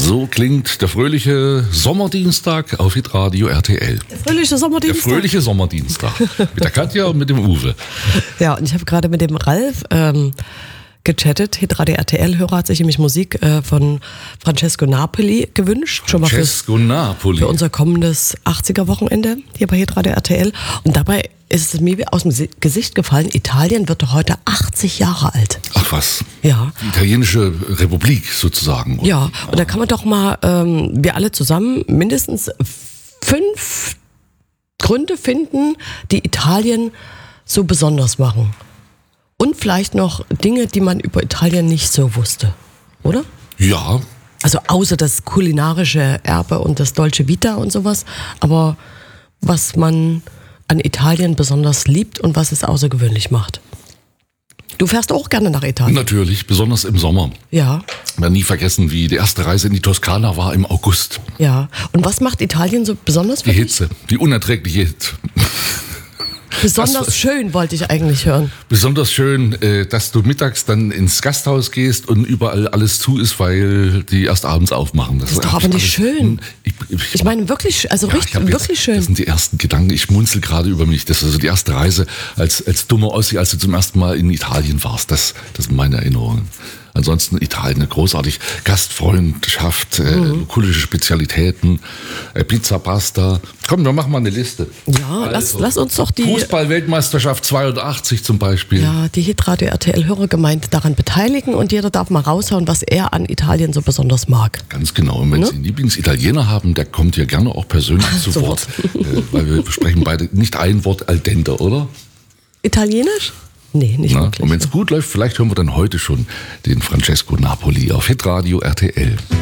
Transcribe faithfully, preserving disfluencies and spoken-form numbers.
So klingt der fröhliche Sommerdienstag auf Hitradio R T L. Der fröhliche Sommerdienstag. Der fröhliche Sommerdienstag. Mit der Katja und mit dem Uwe. Ja, und ich habe gerade mit dem Ralf ähm, gechattet. Hitradio R T L-Hörer hat sich nämlich Musik äh, von Francesco Napoli gewünscht. Francesco schon mal Napoli. Für unser kommendes achtziger-Wochenende hier bei Hitradio R T L. Und dabei ist es mir aus dem Gesicht gefallen, Italien wird doch heute achtzig Jahre alt. Ach was. Ja. Die italienische Republik sozusagen. Oder? Ja, und da kann man doch mal, ähm, wir alle zusammen, mindestens fünf Gründe finden, die Italien so besonders machen. Und vielleicht noch Dinge, die man über Italien nicht so wusste, oder? Ja. Also außer das kulinarische Erbe und das Dolce Vita und sowas, aber was man an Italien besonders liebt und was es außergewöhnlich macht. Du fährst auch gerne nach Italien. Natürlich, besonders im Sommer. Ja. Ich werde nie vergessen, wie die erste Reise in die Toskana war im August. Ja. Und was macht Italien so besonders für Die dich? Hitze, die unerträgliche Hitze. Besonders Das- schön, wollte ich eigentlich hören. Besonders schön, äh, dass du mittags dann ins Gasthaus gehst und überall alles zu ist, weil die erst abends aufmachen. Das ist doch aber nicht schön. Ich, ich, Ich meine wirklich, also ja, richtig, ich hab jetzt- wirklich schön. Das sind die ersten Gedanken. Ich schmunzel gerade über mich. Das ist also die erste Reise als, als dummer Ossi, als du zum ersten Mal in Italien warst. Das, das sind meine Erinnerungen. Ansonsten Italien großartig. Gastfreundschaft, äh, Mhm. kulische Spezialitäten, äh, Pizza, Pasta. Komm, wir machen mal eine Liste. Ja, lass, lass uns doch die, Fußball-Weltmeisterschaft zweiundachtzig zum Beispiel. ja, die Hitradio R T L-Hörergemeinde daran beteiligen und jeder darf mal raushauen, was er an Italien so besonders mag. Ganz genau. Und wenn Ne? Sie einen Lieblingsitaliener haben, der kommt hier gerne auch persönlich zu Zu Wort. äh, weil wir sprechen beide nicht ein Wort al dente, oder? Italienisch? Nee, nicht Na? wirklich. Und wenn es gut läuft, vielleicht hören wir dann heute schon den Francesco Napoli auf Hitradio R T L.